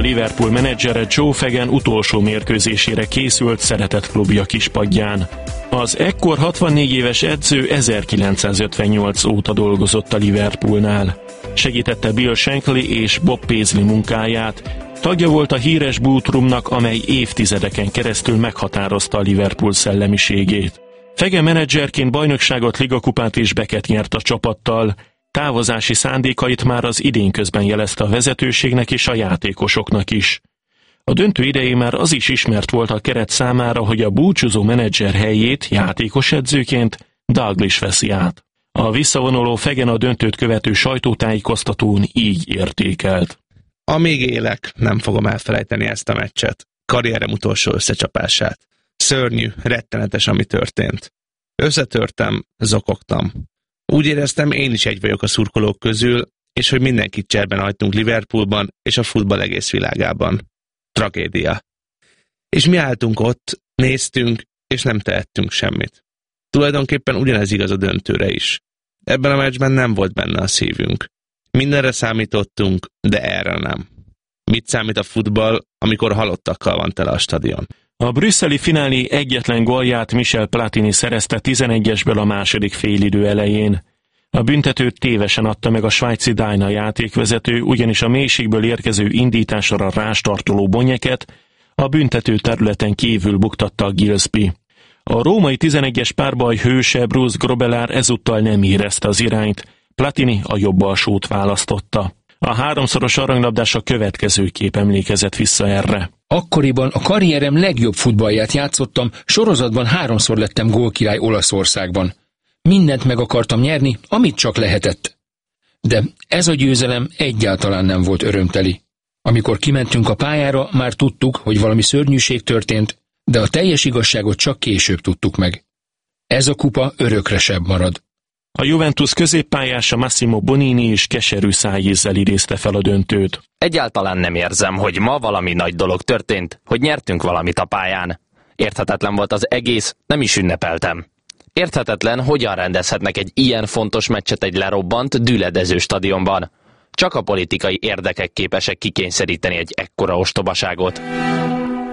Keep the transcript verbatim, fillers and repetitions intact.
Liverpool menedzsere Joe Fagan utolsó mérkőzésére készült szeretett klubja kispadján. Az ekkor hatvannégy éves edző ezerkilencszázötvennyolc óta dolgozott a Liverpoolnál. Segítette Bill Shankly és Bob Paisley munkáját, tagja volt a híres bútrumnak, amely évtizedeken keresztül meghatározta a Liverpool szellemiségét. Fagan menedzserként bajnokságot, ligakupát és beket nyert a csapattal. Távozási szándékait már az idén közben jelezte a vezetőségnek és a játékosoknak is. A döntő idején már az is ismert volt a keret számára, hogy a búcsúzó menedzser helyét játékos edzőként Dalglish veszi át. A visszavonuló Fagan a döntőt követő sajtótájékoztatón így értékelt. Amíg élek, nem fogom elfelejteni ezt a meccset. Karrierem utolsó összecsapását. Szörnyű, rettenetes, ami történt. Összetörtem, zokogtam. Úgy éreztem, én is egy vagyok a szurkolók közül, és hogy mindenkit cserben hagytunk Liverpoolban és a futball egész világában. Tragédia. És mi álltunk ott, néztünk, és nem tehettünk semmit. Tulajdonképpen ugyanez igaz a döntőre is. Ebben a meccsben nem volt benne a szívünk. Mindenre számítottunk, de erre nem. Mit számít a futball, amikor halottakkal van tele a stadion? A brüsszeli finálé egyetlen gólját Michel Platini szerezte tizenegyesből a második félidő elején. A büntetőt tévesen adta meg a svájci Dyna játékvezető, ugyanis a mélységből érkező indításra rástartoló Bonyeket a büntető területen kívül buktatta a Gillespie. A római tizenegyes párbaj hőse Bruce Grobbelaar ezúttal nem érezte az irányt, Platini a jobb alsót választotta. A háromszoros aranylabdás a következőképp emlékezett vissza erre. Akkoriban a karrierem legjobb futballját játszottam, sorozatban háromszor lettem gólkirály Olaszországban. Mindent meg akartam nyerni, amit csak lehetett. De ez a győzelem egyáltalán nem volt örömteli. Amikor kimentünk a pályára, már tudtuk, hogy valami szörnyűség történt, de a teljes igazságot csak később tudtuk meg. Ez a kupa örökre sebb marad. A Juventus középpályása Massimo Bonini is keserű szájízzel idézte fel a döntőt. Egyáltalán nem érzem, hogy ma valami nagy dolog történt, hogy nyertünk valamit a pályán. Érthetetlen volt az egész, nem is ünnepeltem. Érthetetlen, hogyan rendezhetnek egy ilyen fontos meccset egy lerobbant, düledező stadionban. Csak a politikai érdekek képesek kikényszeríteni egy ekkora ostobaságot.